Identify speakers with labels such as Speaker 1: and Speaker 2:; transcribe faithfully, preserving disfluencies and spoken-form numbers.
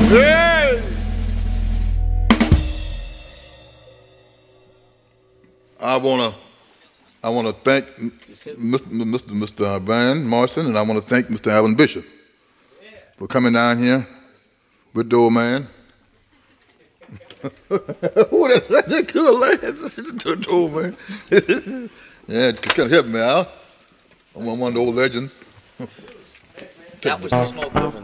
Speaker 1: Hey! I wanna, I wanna thank Mister Mister Van Morrison, and I wanna thank Mister Alvin Bishop for coming down here with the old man. Who that? That cool lad, the old man. Yeah, it kind of helped me out. I'm one of the old legends.
Speaker 2: That was the smoke.